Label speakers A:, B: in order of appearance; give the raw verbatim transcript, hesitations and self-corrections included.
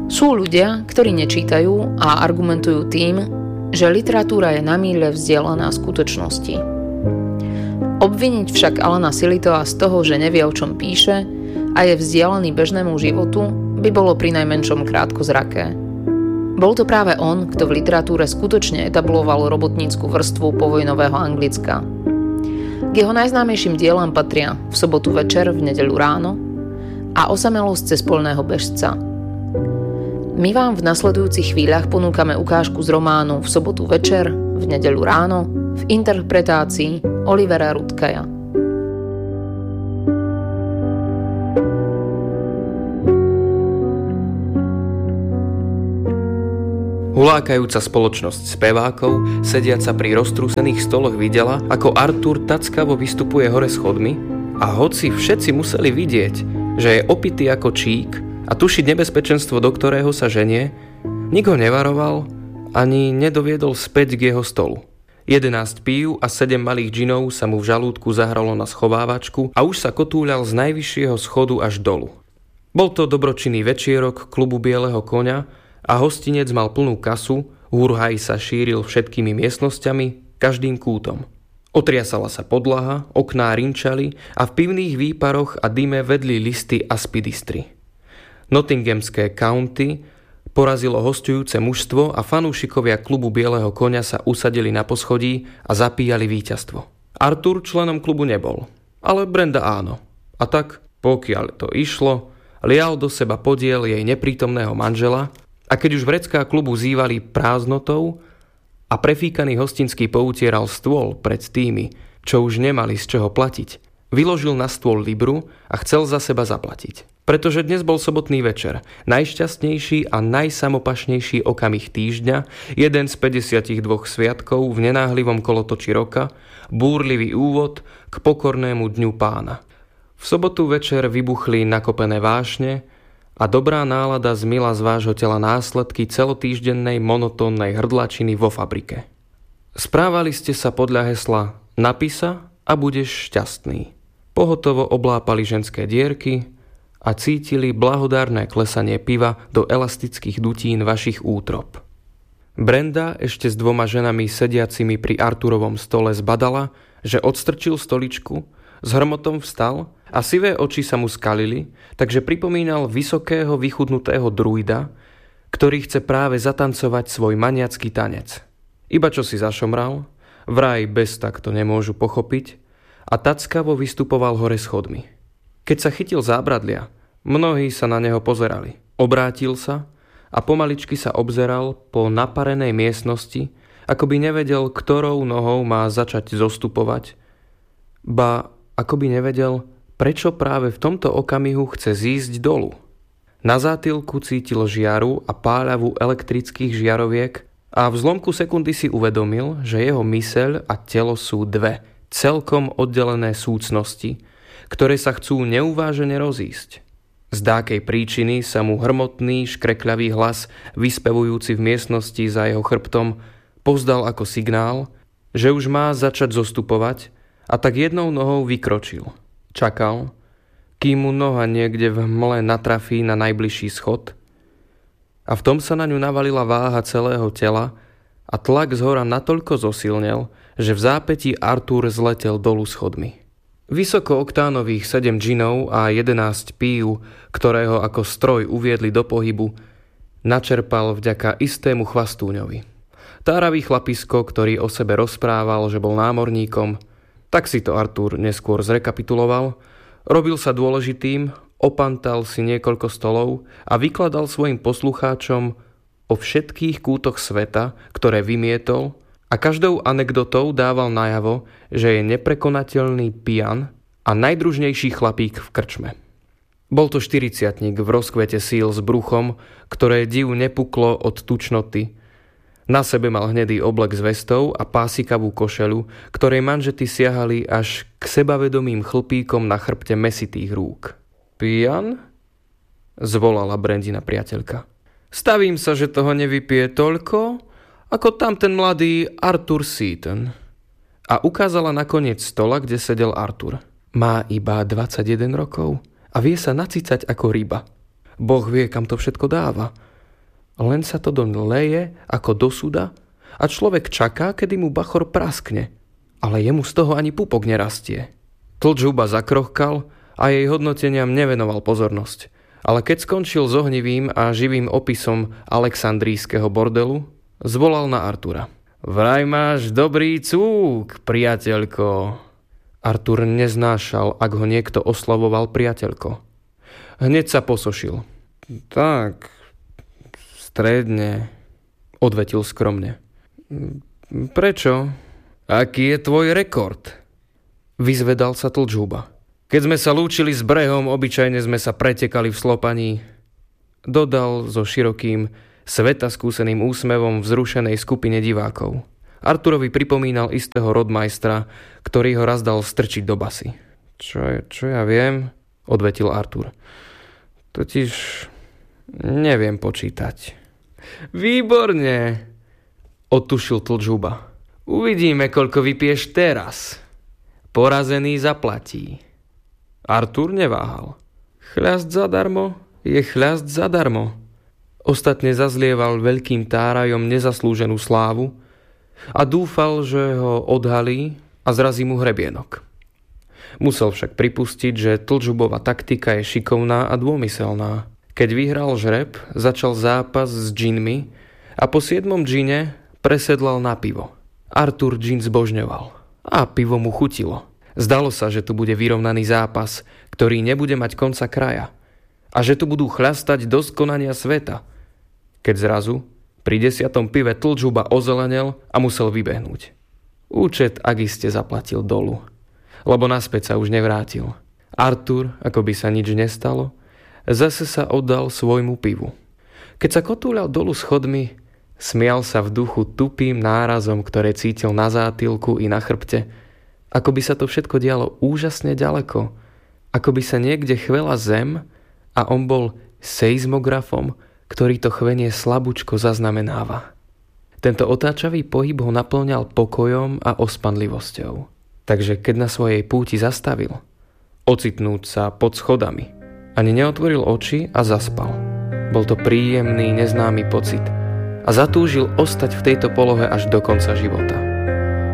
A: Sú ľudia, ktorí nečítajú a argumentujú tým, že literatúra je na míle vzdialená skutočnosti. Obviniť však Alana Sillitoa z toho, že nevie, o čom píše a je vzdialený bežnému životu, by bolo prinajmenšom krátkozraké. Bol to práve on, kto v literatúre skutočne etabloval robotnícku vrstvu povojnového Anglicka. K jeho najznámejším dielam patria V sobotu večer, v nedeľu ráno a Osamelosť cez poľného bežca. My vám v nasledujúcich chvíľach ponúkame ukážku z románu V sobotu večer, v nedeľu ráno v interpretácii Olivera Rutkaja.
B: Hulákajúca spoločnosť spevákov, sediaca pri roztrúsených stoloch, videla, ako Artur tackavo vystupuje hore schodmi a hoci všetci museli vidieť, že je opitý ako čík a tušiť nebezpečenstvo, do ktorého sa ženie, nik ho nevaroval ani nedoviedol späť k jeho stolu. Jedenásť pív a sedem malých džinov sa mu v žalúdku zahralo na schovávačku a už sa kotúľal z najvyššieho schodu až dolu. Bol to dobročinný večierok klubu Bieleho koňa a hostinec mal plnú kasu, hurhaj sa šíril všetkými miestnosťami, každým kútom. Otriasala sa podlaha, okná rinčali a v pivných výparoch a dime vedli listy a spidistry. Nottinghamské county porazilo hosťujúce mužstvo a fanúšikovia klubu Bieleho koňa sa usadili na poschodí a zapíjali víťazstvo. Artur členom klubu nebol, ale Brenda áno. A tak, pokiaľ to išlo, lial do seba podiel jej neprítomného manžela a keď už vrecká klubu zývali prázdnotou a prefíkaný hostinský poutieral stôl pred tými, čo už nemali z čoho platiť, vyložil na stôl libru a chcel za seba zaplatiť. Pretože dnes bol sobotný večer, najšťastnejší a najsamopašnejší okamih týždňa, jeden z päťdesiatdva sviatkov v nenáhlivom kolotoči roka, búrlivý úvod k pokornému dňu pána. V sobotu večer vybuchli nakopené vášne a dobrá nálada zmila z vášho tela následky celotýždennej monotónnej hrdlačiny vo fabrike. Správali ste sa podľa hesla napí sa a budeš šťastný. Pohotovo oblápali ženské dierky a cítili blahodárne klesanie piva do elastických dutín vašich útrop. Brenda ešte s dvoma ženami sediacimi pri Arturovom stole zbadala, že odstrčil stoličku, s hrmotom vstal a sivé oči sa mu skalili, takže pripomínal vysokého vychudnutého druida, ktorý chce práve zatancovať svoj maniacký tanec. Iba čo si zašomral, vraj bez tak to nemôžu pochopiť, a tackavo vystupoval hore schodmi. Keď sa chytil zábradlia, mnohí sa na neho pozerali. Obrátil sa a pomaličky sa obzeral po naparenej miestnosti, ako by nevedel, ktorou nohou má začať zostupovať, ba ako by nevedel, prečo práve v tomto okamihu chce zísť dolu. Na zátylku cítil žiaru a páľavu elektrických žiaroviek a v zlomku sekundy si uvedomil, že jeho myseľ a telo sú dve, celkom oddelené súcnosti, ktoré sa chcú neuvážene rozísť. Z dákej príčiny sa mu hrmotný, škrekľavý hlas, vyspevujúci v miestnosti za jeho chrbtom, pozdal ako signál, že už má začať zostupovať, a tak jednou nohou vykročil. Čakal, kým mu noha niekde v hmle natrafí na najbližší schod, a v tom sa na ňu navalila váha celého tela a tlak zhora natoľko zosilnel, že v zápätí Artur zletel dolu schodmi. Vysokooktánových sedem džinov a jedenásť pív, ktoré ho ako stroj uviedli do pohybu, načerpal vďaka istému chvastúňovi. Táravý chlapisko, ktorý o sebe rozprával, že bol námorníkom, tak si to Artur neskôr zrekapituloval, robil sa dôležitým, opantal si niekoľko stolov a vykladal svojim poslucháčom o všetkých kútoch sveta, ktoré vymietol, a každou anekdotou dával najavo, že je neprekonateľný pijan a najdružnejší chlapík v krčme. Bol to štyridsiatnik v rozkvete síl s bruchom, ktoré div nepuklo od tučnoty. Na sebe mal hnedý oblek s vestou a pásikavú košeľu, ktorej manžety siahali až k sebavedomým chlpíkom na chrbte mäsitých rúk. Pijan? Zvolala Brendina priateľka. Stavím sa, že toho nevypije toľko, ako tam ten mladý Artur Seaton. A ukázala na koniec stola, kde sedel Artur. Má iba dvadsaťjeden rokov a vie sa nacicať ako ryba. Boh vie, kam to všetko dáva. Len sa to doň leje ako do suda a človek čaká, kedy mu bachor praskne, ale jemu z toho ani pupok nerastie. Tlčhuba zakrochkal a jej hodnoteniam nevenoval pozornosť. Ale keď skončil s ohnivým a živým opisom alexandrijského bordelu, zvolal na Artura. Vraj máš dobrý cúk, priateľko. Artur neznášal, ak ho niekto oslavoval priateľko. Hneď sa posošil. Tak, stredne, odvetil skromne. Prečo? Aký je tvoj rekord? Vyzvedal sa Tlčhuba. Keď sme sa lúčili s brehom, obyčajne sme sa pretekali v slopaní. Dodal so širokým, svetaskúseným úsmevom vzrušenej skupine divákov. Arturovi pripomínal istého rodmajstra, ktorý ho raz dal strčiť do basy. Čo, čo ja viem? Odvetil Artur. Totiž neviem počítať. Výborne! Odtušil Tlčhuba. Uvidíme, koľko vypiješ teraz. Porazený zaplatí. Artur neváhal. Chľast zadarmo je chľast zadarmo. Ostatne zazlieval veľkým tárajom nezaslúženú slávu a dúfal, že ho odhalí a zrazí mu hrebienok. Musel však pripustiť, že Tlčhubova taktika je šikovná a dômyselná. Keď vyhral žreb, začal zápas s džinmi a po siedmom džine presedlal na pivo. Artur džin zbožňoval a pivo mu chutilo. Zdalo sa, že tu bude vyrovnaný zápas, ktorý nebude mať konca kraja a že tu budú chlastať do skonania sveta. Keď zrazu pri desiatom pive Tlčhuba ozelenel a musel vybehnúť. Účet ak iste zaplatil dolu, lebo naspäť sa už nevrátil. Artur, ako by sa nič nestalo, zase sa oddal svojmu pivu. Keď sa kotúľal dolu schodmi, smial sa v duchu tupým nárazom, ktoré cítil na zátilku i na chrbte, ako by sa to všetko dialo úžasne ďaleko, ako by sa niekde chvela zem a on bol seizmografom, ktorý to chvenie slabúčko zaznamenáva. Tento otáčavý pohyb ho naplňal pokojom a ospanlivosťou. Takže keď na svojej púti zastavil, ocitnúť sa pod schodami, ani neotvoril oči a zaspal. Bol to príjemný, neznámy pocit a zatúžil ostať v tejto polohe až do konca života.